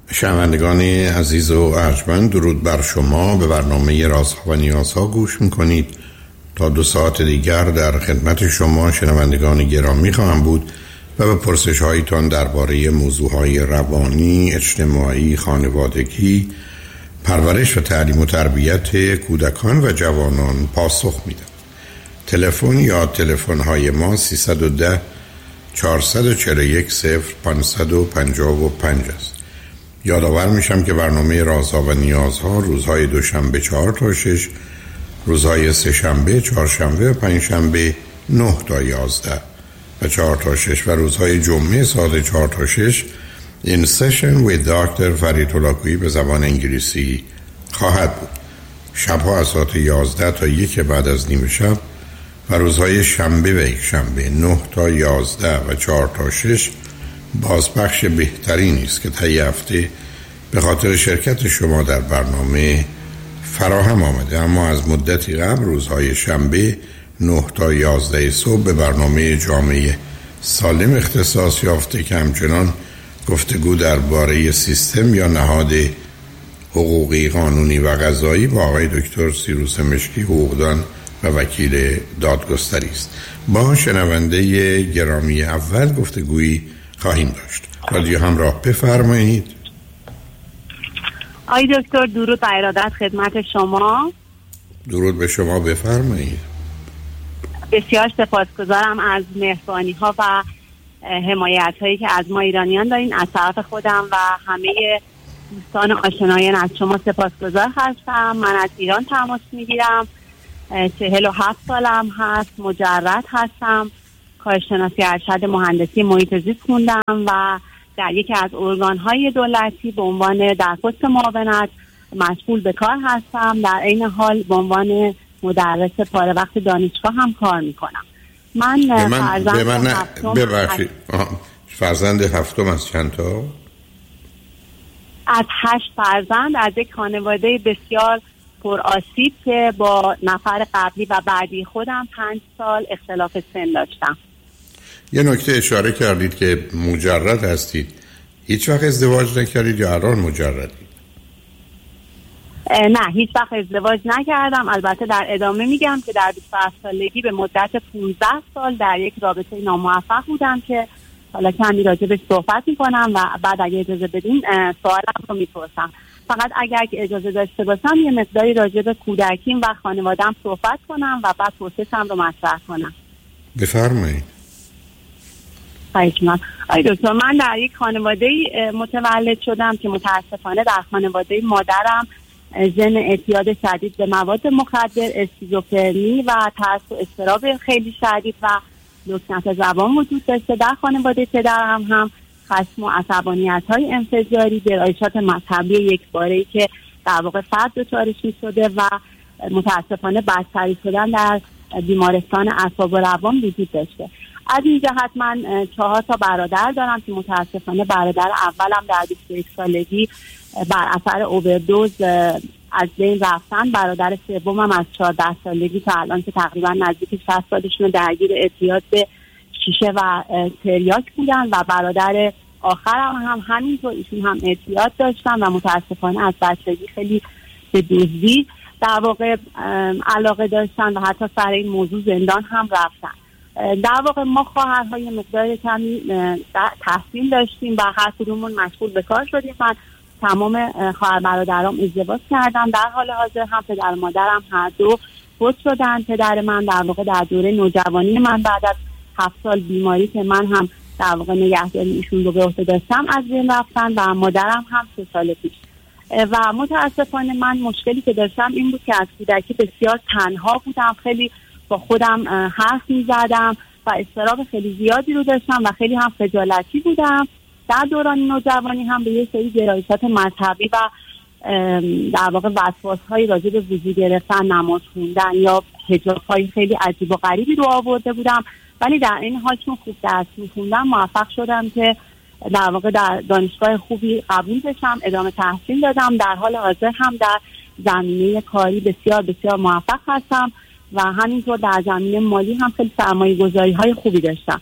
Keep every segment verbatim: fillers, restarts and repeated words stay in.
شنوندگان عزیز و ارجمند، درود بر شما. به برنامه رازها و نیازها گوش میکنید. تا دو ساعت دیگر در خدمت شما شنوندگان گرامی خواهم بود و به پرسش هایتان درباره موضوعهای روانی، اجتماعی، خانوادگی، پرورش و تعلیم و تربیت کودکان و جوانان پاسخ میدم. تلفن یا تلفن های ما سیصد و ده چهارصد و چهل و یک صفر پانصد و پنجاه و پنج است. یادآور میشم که برنامه رازها و نیازها روزهای دوشنبه چهار تا شش، روزهای سه شنبه، چهار شنبه و پنج شنبه نه تا یازده و چهار تا شش و روزهای جمعه ساعت چهار تا شش این سشن with دکتر فرید هولاکویی به زبان انگلیسی خواهد بود. شبها از ساعت یازده تا یک بعد از نیمه شب و روزهای شنبه و یک شنبه نه تا یازده و چهار تا شش بازپخش بهترینی است که طی هفته به خاطر شرکت شما در برنامه فراهم آمده. اما از مدتی قبل روزهای شنبه نه تا یازده صبح به برنامه جامعه سالم اختصاص یافته که همچنان گفتگو درباره سیستم یا نهاد حقوقی، قانونی و قضایی با آقای دکتر سیروس مشکی، حقوقدان و وکیل دادگستری است. با شنونده گرامی اول گفتگویی خواهیم داشت. رادیو همراه، بفرمایید. آقای دکتر درود و ارادت خدمت شما. درود به شما، بفرمایید. بسیار سپاسگزارم از مهربانی ها و حمایت هایی که از ما ایرانیان دارین. از طرف خودم و همه دوستان آشنایان از شما سپاسگزار هستم. من از ایران تماس میگیرم. چهل و هفت سالم هست، مجرد هستم، کارشناسی ارشد مهندسی محیط زیست خوندم و در یکی از ارگان‌های دولتی به عنوان در پست معاونت مشغول به کار هستم. در این حال به عنوان مدرس پاره وقت دانشگاه هم کار میکنم. من, من فرزند من هفتم ببخشید فرزند هفتم از چند تا؟ از هشت فرزند، از یک خانواده بسیار پر آسیب که با نفر قبلی و بعدی خودم پنج سال اختلاف سن داشتم. یه نکته اشاره کردید که مجرد هستید. هیچ وقت ازدواج نکردید یا الان مجردید؟ نه، هیچ وقت ازدواج نکردم. البته در ادامه میگم که در بیست و هفت سالگی به مدت پانزده سال در یک رابطه ناموفق بودم که حالا کمی راجبش صحبت میکنم و بعد اگه اجازه بدین سوالم رو میپرسم. فقط اگر که اجازه داشته باشم یه مقداری راجب کودکیم و خانوادم صحبت کنم و بعد پرسشم رو مطرح کنم. بفرمایید. خیلی آی دکتر، من در یک خانواده متولد شدم که متاسفانه در خانواده مادرم ضمن اعتیاد شدید به مواد مخدر، اسکیزوفرنی و ترس و اضطراب خیلی شدید و لکنت زبان وجود داشته. در خانواده پدرم هم خشم و عصبانیت‌های انفجاری، گرایشات مذهبی یکباره‌ای که در واقع فرد دچارش می‌شده و متاسفانه بدتری شدن در بیمارستان اعصاب و روان وجود داشته. از این جهت من چهار تا برادر دارم که متاسفانه برادر اولم در بیست و یک سالگی بر اثر اووردوز از بین رفتن. برادر سومم از چهارده سالگی تا الان که تقریبا نزدیک شصت سالشون درگیر اعتیاد به شیشه و تریاک بودن و برادر آخرم هم همینطور، ایشون هم اعتیاد داشتن و متاسفانه از بچگی خیلی به دزدی در واقع علاقه داشتن و حتی سر این موضوع زندان هم رفتن. در واقع ما خواهرهای مقدار کمی تحصیل داشتیم و هر کدومون مشغول به کار شدیم. من تمام خواهر برادرام ازدواج کردم. در حال حاضر هم پدر و مادرم هر دو فوت شدن. پدر من در واقع در دوره نوجوانی من بعد از هفت سال بیماری که من هم در واقع نگهداری ایشون رو به عهده داشتم از بین رفتن و مادرم هم سه سال پیش. و متاسفانه من مشکلی که داشتم این بود که از کودکی بسیار تنها بودم، خیلی با خودم حرف می‌زدم و اضطراب خیلی زیادی رو داشتم و خیلی هم خجالتی بودم. در دوران نوجوانی هم به یه سری گرایشات مذهبی و در واقع وسواس‌های راجع به وضو گرفتن، نماز خوندن یا حجاب‌های خیلی عجیب و غریبی رو آورده بودم. ولی در این حال چون خوب درس می‌خوندم موفق شدم که در واقع در دانشگاه خوبی قبول بشم، ادامه تحصیل دادم. در حال حاضر هم در زمینه کاری بسیار بسیار موفق هستم و همینطور در زمینه مالی هم خیلی سرمایه‌گذاری‌های خوبی داشتم.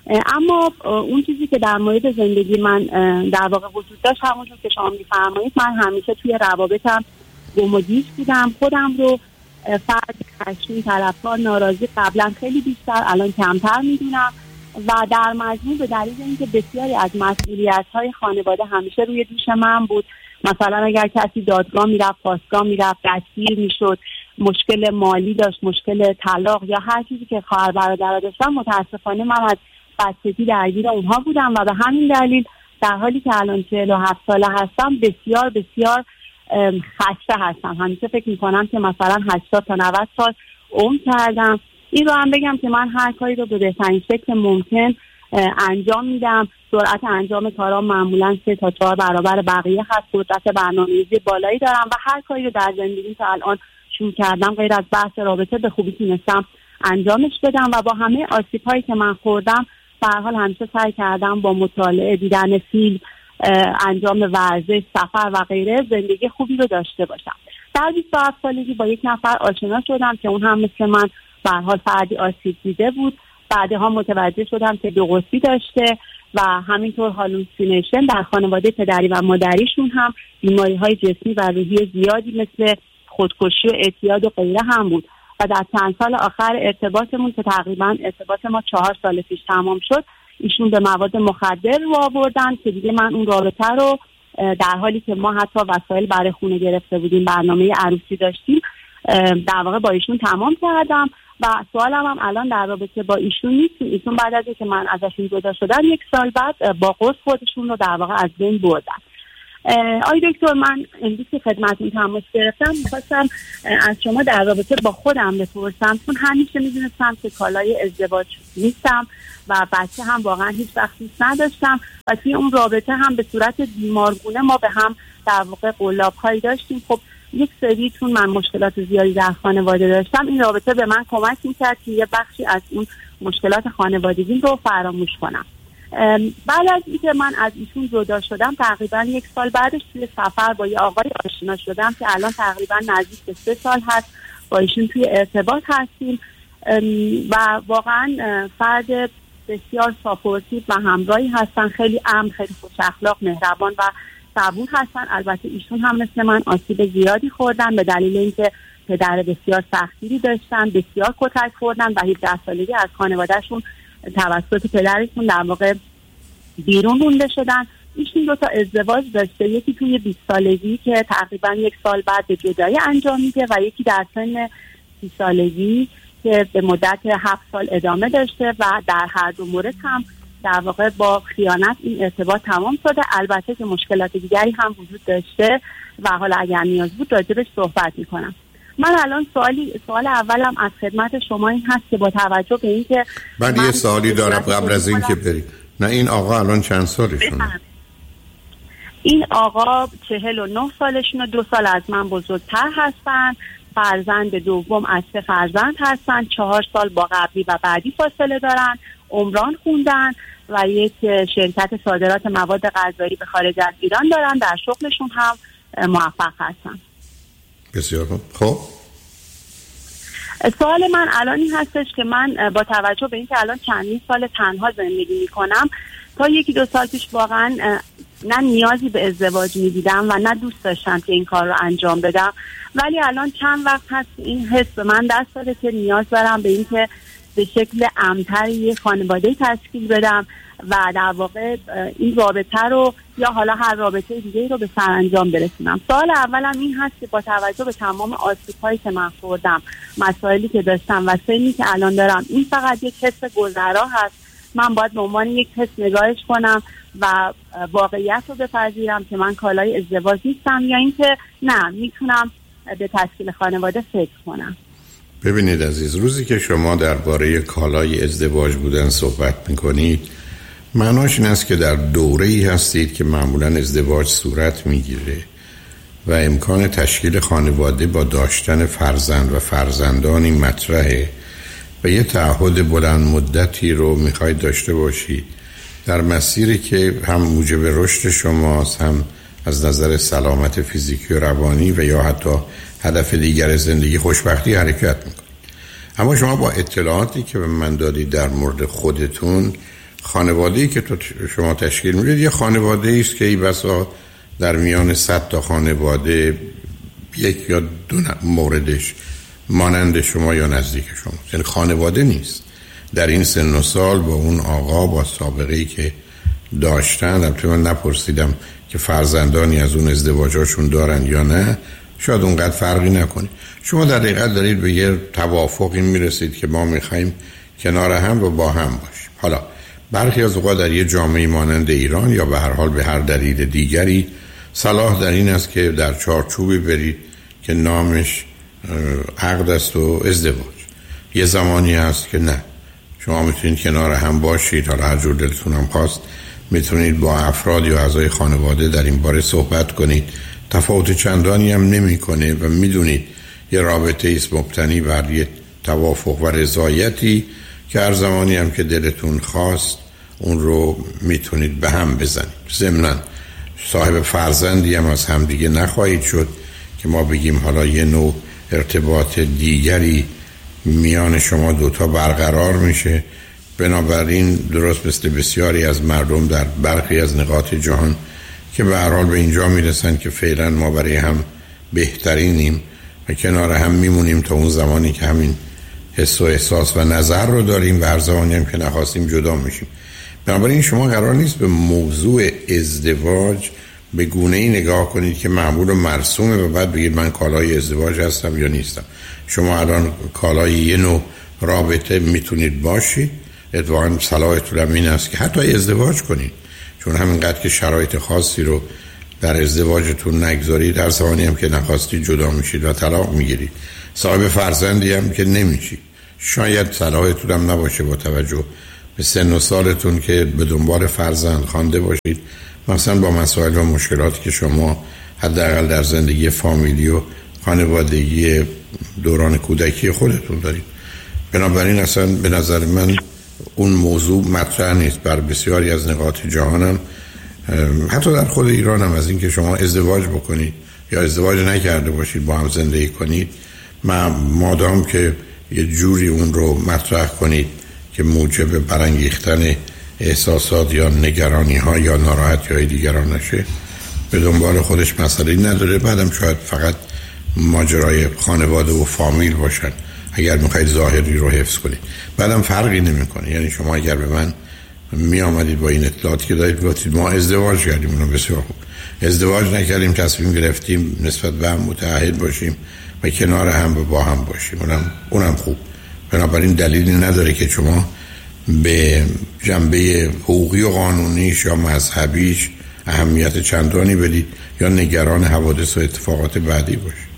اما اون چیزی که در مورد زندگی من در واقع وجود داشت همونطور که شما می‌فرمایید، من همیشه توی روابطم گم و گیج بودم. خودم رو فرد خشمگین، طرفدار، ناراضی قبلا خیلی بیشتر، الان کمتر میدونم و در مجموع به دلیل اینکه بسیاری از مسئولیت‌های خانواده همیشه روی دوش من بود، مثلا اگر کسی دادگاه میرفت، پاسگاه میرفت، دستگیر میشد، مشکل مالی داشت، مشکل طلاق یا هر چیزی که خواهر برادرها داشتن، متاسفانه من از بچگی درگیر اونها بودم و به همین دلیل در حالی که الان چهل و هفت ساله هستم بسیار بسیار خسته هستم. همیشه فکر میکنم که مثلا هشتاد تا نود سال عمر کردم. این رو هم بگم که من هر کاری رو به بهترین شکل ممکن انجام میدم. سرعت انجام کارام معمولا سه تا چهار برابر بقیه هست. قدرت برنامه‌ریزی بالایی دارم و هر کاری رو در زندگی تا الان شروع کردم غیر از بحث رابطه به خوبی تونستم انجامش بدم و با همه آسیب‌هایی که من خوردم به هر حال همیشه سعی کردم با مطالعه، دیدن فیلم، انجام ورزش، سفر و غیره زندگی خوبی رو داشته باشم. در بیست و هفت سالگی با یک نفر آشنا شدم که اون هم مثل من به هر حال فردی آسیب دیده بود. بعدها متوجه شدم که دو قطبی داشته و همینطور هالوسینیشن در خانواده پدری و مادریشون هم بیماری‌های جسمی و روحی زیادی مثل خودکشی و اعتیاد و غیره هم بود و در چند سال آخر ارتباطمون که تقریبا ارتباط ما چهار سال پیش تمام شد، ایشون به مواد مخدر رو آوردن که دیگه من اون رابطه رو در حالی که ما حتی وسایل برای خونه گرفته بودیم، برنامه عروسی داشتیم، در واقع با ایشون تمام کردم و سوالم هم الان در رابطه با ایشون نیست. ایشون بعد از اینکه من ازشون جدا شدم یک سال بعد با قرص خودشون رو در واقع از بین بردن. آی دکتر، من امروز که خدمتتون تماس گرفتم می‌خواستم از شما در رابطه با خودم بپرسم، چون همیشه می‌دونستم که کالای ازدواج نیستم و بچه هم واقعا هیچ وقت دوست نداشتم و توی اون رابطه هم به صورت بیمارگونه ما به هم در واقع قلاب‌هایی داشتیم. خب یک سری چون من مشکلات زیادی در خانواده داشتم، این رابطه به من کمک می‌کرد که یه بخشی از اون مشکلات خانوادگی رو فراموش کنم. بعد از اینکه من از ایشون جدا شدم تقریبا یک سال بعدش توی سفر با یه آقای آشنا شدم که الان تقریبا نزدیک به سه سال هست با ایشون توی ارتباط هستیم و واقعا فرد بسیار ساپورتیو و همراهی هستن، خیلی امن، خیلی خوش اخلاق، مهربان و صبور هستن. البته ایشون هم مثل من آسیب زیادی خوردن به دلیل اینکه پدر بسیار سختگیری داشتن، بسیار کتک خوردن و هفده سالگی از خانوادهشون توسط پدرشون در واقع بیرون مونده شدن. ایشون دو تا ازدواج داشته، یکی توی بیست سالگی که تقریبا یک سال بعد به جدایی انجام میده و یکی در سن سی سالگی که به مدت هفت سال ادامه داشته و در هر دو مورد هم در واقع با خیانت این ارتباط تمام شده. البته که مشکلات دیگری هم وجود داشته و حالا اگر نیاز بود راجبش صحبت میکنم. من الان سوالی سوال اولم از خدمت شما این هست که با توجه به اینکه من یه سوالی دارم قبل از این که بری. نه این آقا الان چند سالشونه؟ این آقا چهل و نه سالشونه، دو سال از من بزرگتر هستن، فرزند دوم از سه فرزند هستن، چهار سال با قبلی و بعدی فاصله دارن، عمران خوندن و یک شرکت صادرات مواد غذایی به خارج از ایران دارن، در شغلشون هم موفق هستن. بسیار خوب. خب سوال من الان این هستش که من با توجه به اینکه الان چندین سال تنها زندگی میکنم، تا یکی دو سال پیش واقعا نه نیازی به ازدواج میدیدم و نه دوست داشتم که این کار رو انجام بدم، ولی الان چند وقت هست این حس به من دست داده که نیاز دارم به اینکه به شکل امن‌تری یه خانواده تشکیل بدم و در واقع این رابطه رو یا حالا هر رابطه دیگه رو به سرانجام برسونم. سوال اولم این هست که با توجه به تمام آسیب‌هایی که من خوردم، مسائلی که داشتم و سنی که الان دارم، این فقط یک حس گذرا هست؟ من باید به عنوان یک حس نگاهش کنم و واقعیت رو بپذیرم که من کالای ازدواج نیستم، یا اینکه نه میتونم به تشکیل خانواده فکر کنم؟ ببینید عزیز، روزی که شما درباره کالای ازدواج بودن صحبت میکنید، معناش این است که در دوره‌ای هستید که معمولاً ازدواج صورت میگیره و امکان تشکیل خانواده با داشتن فرزند و فرزندانی مطرحه و یه تعهد بلند مدتی رو میخواید داشته باشید در مسیری که هم موجب رشد شماست، هم از نظر سلامت فیزیکی و روانی و یا حتی هدف دیگر زندگی خوشبختی حرکت میکنید. اما شما با اطلاعاتی که به من دادید در مورد خودتون خانواده‌ای که تو شما تشکیل میدید یه خانواده‌ای است که ای بسا در میان صد تا خانواده یک یا دو موردش مانند شما یا نزدیک شما، یعنی خانواده نیست. در این سن و سال با اون آقا با سابقه‌ای که داشتن، البته من نپرسیدم که فرزندانی از اون ازدواجاشون دارن یا نه، شاید اونقدر فرقی نکنه. شما در حقیقت دارید به یه توافقی میرسید که ما میخوایم کنار هم و با هم باشیم. حالا برخی از اوقات در یه جامعه مانند ایران یا به هر حال به هر دلیل دیگری صلاح در این است که در چارچوبی برید که نامش عقد است و ازدواج. یه زمانی هست که نه، شما میتونید کنار هم باشید، حالا هر جور دلتون هم خواست میتونید با افراد یا اعضای خانواده در این باره صحبت کنید. تفاوت چندانی هم نمیکنه و میدونید یه رابطه است مبتنی بر یه توافق و رضایتی که هر زمانی هم که دلتون خواست اون رو میتونید به هم بزنید. ضمناً صاحب فرزندی هم از هم دیگه نخواهید شد که ما بگیم حالا یه نوع ارتباط دیگری میان شما دوتا برقرار میشه. بنابراین درست مثل بسیاری از مردم در برخی از نقاط جهان که به هر حال به اینجا میرسن که فعلا ما برای هم بهترینیم و کنار هم میمونیم تا اون زمانی که همین حس و احساس و نظر رو داریم و هر زمانی هم که نخواستیم جدا میشیم. بنابراین شما قرار نیست به موضوع ازدواج به گونه‌ای نگاه کنید که معمول و مرسومه و بعد بگید من کالای ازدواج هستم یا نیستم. شما الان کالای یه نوع رابطه میتونید باشید. اتفاقاً صلاحتون هم این است که حتی ازدواج کنید، چون همینقدر که شرایط خاصی رو در ازدواجتون نگذارید هر زمانی هم که نخواستید جدا میشید و طلاق میگیرید. صاحب فرزندی هم که نمیشید. شاید صلاحتون هم نباشه با توجه به سن و سالتون که به دنبال فرزند خوانده باشید، مثلا با مسائل و مشکلاتی که شما حداقل در زندگی فامیلی و خانوادگی دوران کودکی خودتون دارید. بنابراین اصلا به نظر من اون موضوع مطرح نیست. بر بسیاری از نقاط جهانم حتی در خود ایران هم از این که شما ازدواج بکنید یا ازدواج نکرده باشید با هم زندگی کنید، مادام که یه جوری اون رو مطرح کنید که موجب برانگیختن احساسات یا نگرانی ها یا ناراحتی های دیگران نشه، به دنبال خودش مسئله نداره. بعدم شاید فقط ماجرای خانواده و فامیل باشن اگر میخواید ظاهری رو حفظ کنید. بعدم فرقی نمیکنه. یعنی شما اگر به من می آمدید با این اطلاعاتی که دارید گفتید ما ازدواج کردیم، اونو بسیار خوب، ازدواج نکردیم تصمیم گرفتیم نسبت به هم متعهد باشیم و کنار هم و با هم باشیم، اونم اونم خوب. بنابراین دلیلی نداره که شما به جنبه حقوقی و قانونیش یا مذهبیش اهمیت چندانی بدید یا نگران حوادث و اتفاقات بعدی باشید.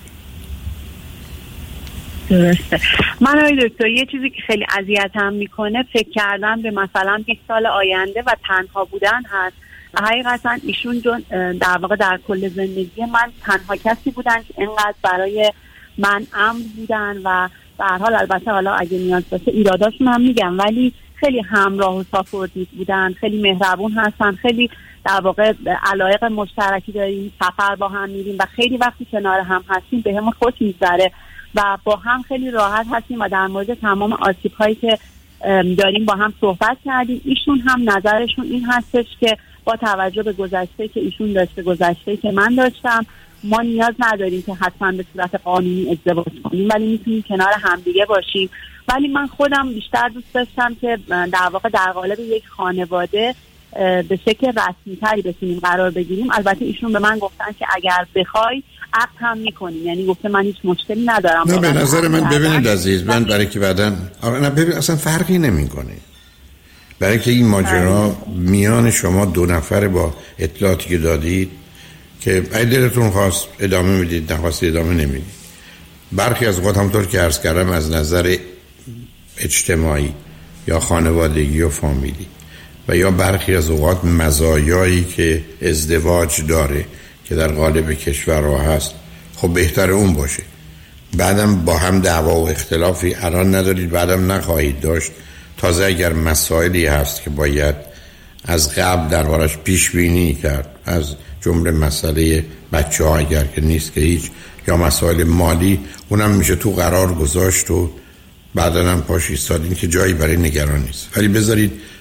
درسته. من آقای دکتر یه چیزی که خیلی اذیتم میکنه فکر کردن به مثلا بیست سال آینده و تنها بودن هست. حقیقتا ایشون در واقع در کل زندگی من تنها کسی بودن که اینقدر برای من امن بودن و به هر حال البته حالا اگه نیاز باشه ایراداشون هم میگم، ولی خیلی همراه و ساپورتیو بودن، خیلی مهربون هستن، خیلی در واقع علایق مشترکی داریم، سفر با هم میریم و خیلی وقتی کنار هم هستیم به همون خوش میگذره و با هم خیلی راحت هستیم و در مورد تمام آسیب هایی که داریم با هم صحبت کردیم. ایشون هم نظرشون این هستش که با توجه به گذشته که ایشون داشته، گذشته که من داشتم، ما نیاز نداریم که حتما به صورت قانونی ازدواج کنیم ولی میتونیم کنار همدیگه باشیم. ولی من خودم بیشتر دوست داشتم که در واقع در قالب یک خانواده به شکل رسمی تری بتونیم قرار بگیریم. البته ایشون به من گفتن که اگر بخوای عقد هم میکنیم، یعنی گفته من هیچ مشکلی ندارم. نه به نظر من ببینید عزیز من برای که بعداً نه ببین اصلا فرقی نمیکنه، برای که این ماجرا میان شما دو نفر با اطلاعاتی که دادید که اگه دلتون خواست ادامه میدید، نخواست ادامه نمیدید. برخی از اوقات همونطور که عرض کردم از نظر اجتماعی یا خانوادگی و فامیلی و یا برخی از اوقات مزایایی که ازدواج داره که در قالب کشورها هست، خب بهتر اون باشه. بعدم با هم دعوا و اختلافی الان ندارید، بعدم نخواهید داشت. تازه اگر مسائلی هست که باید از قبل دربارش پیش بینی کرد، از جمله مسئله بچه ها اگر که نیست که هیچ، یا مسائل مالی، اونم میشه تو قرار گذاشت و بعدن هم پاش ایستادین که جایی برای نگران نیست. ولی بذارید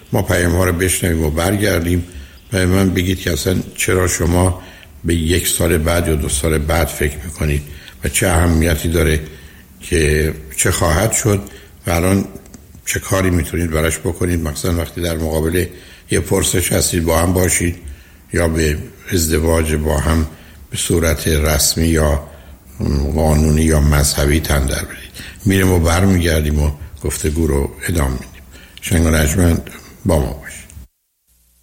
ما پیام ها رو بشنویم و برگردیم و من بگید که اصلا چرا شما به یک سال بعد یا دو سال بعد فکر میکنید و چه اهمیتی داره که چه خواهد شد و الان چه کاری میتونید براش بکنید، مثلا وقتی در مقابل یه پرسش هستید با هم باشید یا به ازدواج با هم به صورت رسمی یا قانونی یا مذهبی تن در بدید. میریم و برمیگردیم و گفتگو رو ادامه میدیم. شنگ و رجمند با ما.